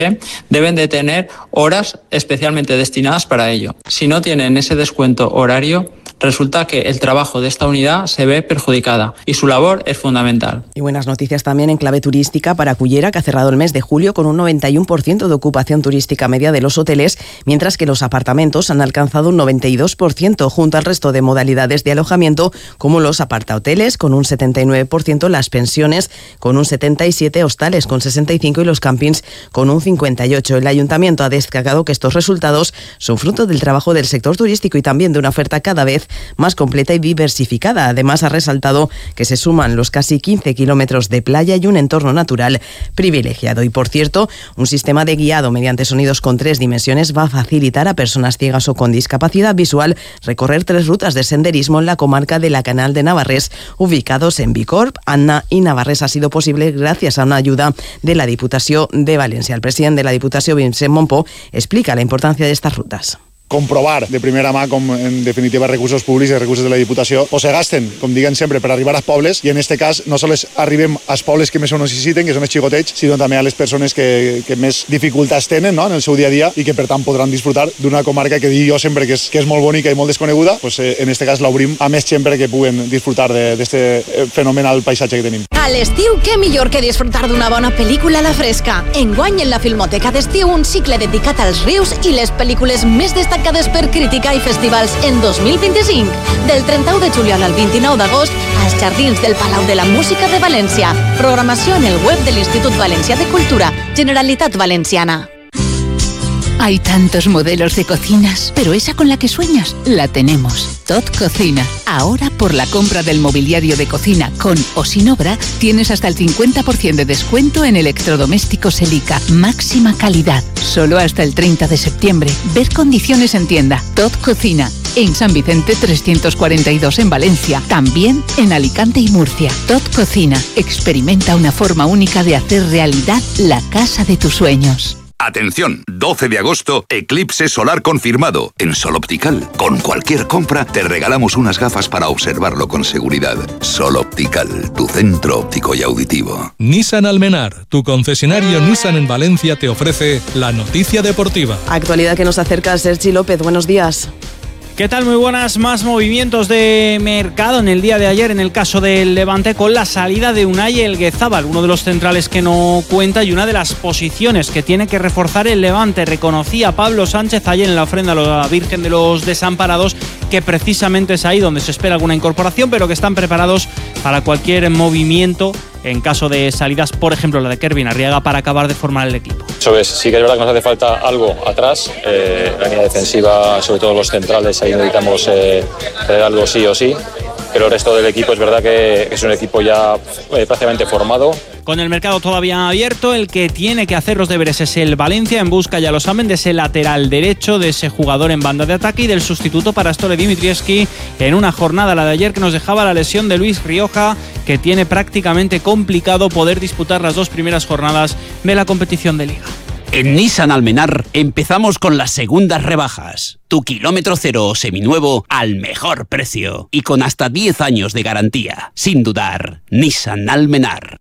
deben de tener horas especialmente destinadas para ello. Si no tienen ese descuento horario, resulta que el trabajo de esta unidad se ve perjudicada y su labor es fundamental. Y buenas noticias también en clave turística para Cullera, que ha cerrado el mes de julio con un 91% de ocupación turística media de los hoteles, mientras que los apartamentos han alcanzado un 92% junto al resto de modalidades de alojamiento, como los apartahoteles con un 79%, las pensiones con un 77%, hostales con 65% y los campings con un 58%. El ayuntamiento ha destacado que estos resultados son fruto del trabajo del sector turístico y también de una oferta cada vez más completa y diversificada. Además, ha resaltado que se suman los casi 15 kilómetros de playa y un entorno natural privilegiado. Y, por cierto, un sistema de guiado mediante sonidos con 3 dimensiones va a facilitar a personas ciegas o con discapacidad visual recorrer 3 rutas de senderismo en la comarca de la Canal de Navarrés, ubicados en Bicorb, Anna y Navarrés. Ha sido posible gracias a una ayuda de la Diputación de Valencia. El presidente de la Diputación, Vicent Montpó, explica la importancia de estas rutas. Comprovar de primera mà com, en definitiva, recursos públics i recursos de la Diputació o se gasten, com diguen sempre, per arribar als pobles, i en aquest cas no sols arribem als pobles que més ho necessiten, que són els xicotets, sinó també a les persones que més dificultats tenen, no?, en el seu dia a dia i que per tant podran disfrutar d'una comarca que dic jo sempre que és molt bonica i molt desconeguda, pues, en aquest cas l'obrim a més gent perquè puguen disfrutar d'aquest fenomenal paisatge que tenim. A l'estiu, què millor que disfrutar d'una bona pel·lícula a la fresca. Enguany en la Filmoteca d'Estiu, un cicle dedicat als rius i les pel·lícules més destacades per crítica i festivals en 2025. Del 31 de juliol al 29 d'agost, als Jardins del Palau de la Música de València. Programació en el web de l'Institut Valencià de Cultura, Generalitat Valenciana. Hay tantos modelos de cocinas, pero esa con la que sueñas, la tenemos. Tot Cocina. Ahora, por la compra del mobiliario de cocina con o sin obra, tienes hasta el 50% de descuento en electrodomésticos Elica. Máxima calidad. Solo hasta el 30 de septiembre. Ver condiciones en tienda. Tot Cocina. En San Vicente 342 en Valencia. También en Alicante y Murcia. Tot Cocina. Experimenta una forma única de hacer realidad la casa de tus sueños. Atención, 12 de agosto, eclipse solar confirmado en Sol Optical. Con cualquier compra te regalamos unas gafas para observarlo con seguridad. Sol Optical, tu centro óptico y auditivo. Nissan Almenar, tu concesionario Nissan en Valencia, te ofrece la noticia deportiva. Actualidad que nos acerca Sergi López. Buenos días. ¿Qué tal? Muy buenas. Más movimientos de mercado en el día de ayer en el caso del Levante con la salida de Unai Elguezábal, uno de los centrales que no cuenta y una de las posiciones que tiene que reforzar el Levante. Reconocía Pablo Sánchez ayer en la ofrenda a la Virgen de los Desamparados que precisamente es ahí donde se espera alguna incorporación, pero que están preparados para cualquier movimiento en caso de salidas, por ejemplo la de Kervin Arriaga, para acabar de formar el equipo. Eso es, sí que es verdad que nos hace falta algo atrás, la línea defensiva, sobre todo los centrales, ahí necesitamos hacer algo sí o sí, pero el resto del equipo es verdad que es un equipo ya prácticamente formado. Con el mercado todavía abierto, el que tiene que hacer los deberes es el Valencia, en busca, ya lo saben, de ese lateral derecho, de ese jugador en banda de ataque y del sustituto para Stole Dimitrievski en una jornada, la de ayer, que nos dejaba la lesión de Luis Rioja, que tiene prácticamente complicado poder disputar las 2 primeras jornadas de la competición de Liga. En Nissan Almenar empezamos con las segundas rebajas. Tu kilómetro cero o seminuevo al mejor precio y con hasta 10 años de garantía. Sin dudar, Nissan Almenar.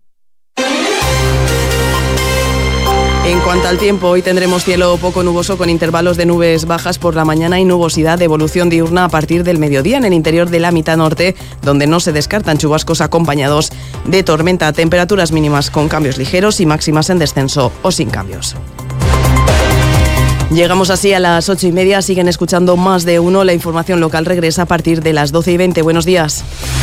En cuanto al tiempo, hoy tendremos cielo poco nuboso con intervalos de nubes bajas por la mañana y nubosidad de evolución diurna a partir del mediodía en el interior de la mitad norte, donde no se descartan chubascos acompañados de tormenta. Temperaturas mínimas con cambios ligeros y máximas en descenso o sin cambios. Llegamos así a las 8:30. Siguen escuchando Más de Uno. La información local regresa a partir de las 12:20. Buenos días.